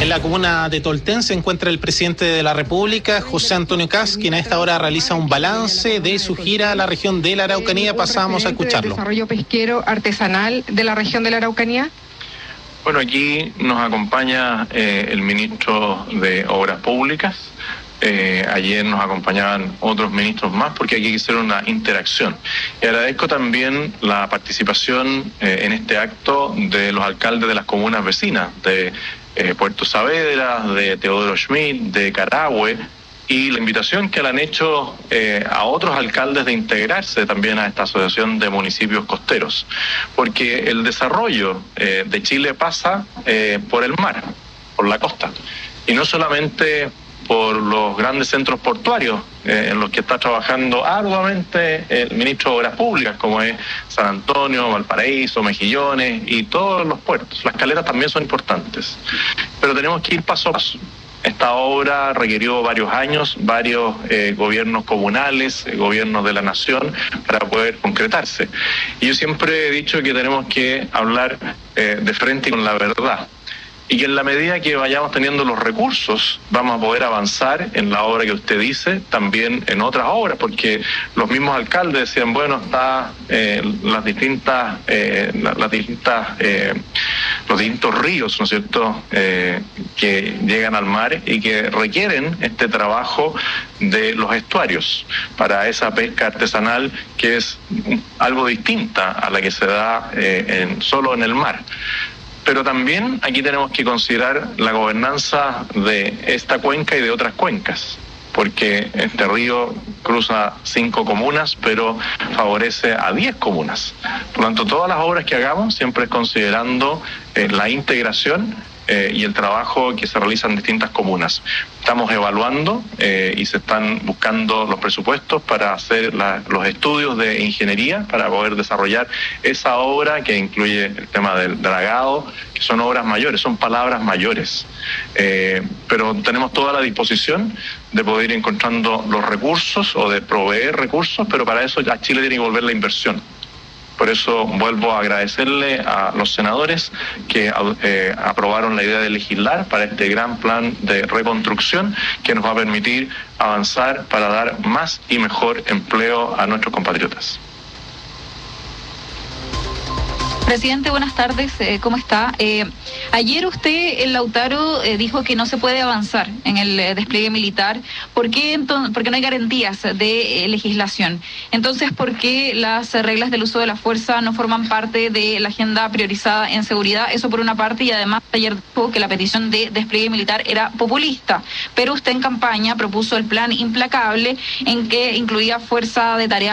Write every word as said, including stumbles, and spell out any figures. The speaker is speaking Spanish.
En la comuna de Tolten se encuentra el presidente de la República, José Antonio Kast, quien a esta hora realiza un balance de su gira a la región de la Araucanía. Pasamos a escucharlo. ¿El desarrollo pesquero artesanal de la región de la Araucanía? Bueno, aquí nos acompaña eh, el ministro de Obras Públicas. Eh, ayer nos acompañaban otros ministros más porque aquí hicieron una interacción. Y agradezco también la participación eh, en este acto de los alcaldes de las comunas vecinas, de eh, Puerto Saavedra, de Teodoro Schmidt, de Carahue, y la invitación que le han hecho eh, a otros alcaldes de integrarse también a esta asociación de municipios costeros, porque el desarrollo eh, de Chile pasa eh, por el mar, por la costa, y no solamente por los grandes centros portuarios eh, en los que está trabajando arduamente el ministro de Obras Públicas, como es San Antonio, Valparaíso, Mejillones y todos los puertos. Las caleras también son importantes, pero tenemos que ir paso a paso. Esta obra requirió varios años, varios eh, gobiernos comunales, eh, gobiernos de la nación, para poder concretarse. Y yo siempre he dicho que tenemos que hablar eh, de frente y con la verdad. Y que en la medida que vayamos teniendo los recursos, vamos a poder avanzar en la obra que usted dice, también en otras obras, porque los mismos alcaldes decían, bueno, está eh, las distintas, eh, las, las distintas, eh, los distintos ríos, ¿no es cierto?, eh, que llegan al mar y que requieren este trabajo de los estuarios para esa pesca artesanal que es algo distinta a la que se da eh, en, solo en el mar. Pero también aquí tenemos que considerar la gobernanza de esta cuenca y de otras cuencas, porque este río cruza cinco comunas, pero favorece a diez comunas. Por lo tanto, todas las obras que hagamos siempre es considerando eh, la integración eh, y el trabajo que se realiza en distintas comunas. Estamos evaluando eh, y se están buscando los presupuestos para hacer la, los estudios de ingeniería para poder desarrollar esa obra que incluye el tema del dragado, que son obras mayores, son palabras mayores. Eh, pero tenemos toda la disposición de poder ir encontrando los recursos o de proveer recursos, pero para eso ya Chile tiene que volver la inversión. Por eso vuelvo a agradecerle a los senadores que eh, aprobaron la idea de legislar para este gran plan de reconstrucción que nos va a permitir avanzar para dar más y mejor empleo a nuestros compatriotas. Presidente, buenas tardes, eh, ¿cómo está? Eh, ayer usted, el Lautaro, eh, dijo que no se puede avanzar en el eh, despliegue militar. ¿Por qué entonces? Porque no hay garantías de eh, legislación. Entonces, ¿por qué las reglas del uso de la fuerza no forman parte de la agenda priorizada en seguridad? Eso por una parte, y además ayer dijo que la petición de despliegue militar era populista, pero usted en campaña propuso el plan implacable en que incluía fuerza de tarea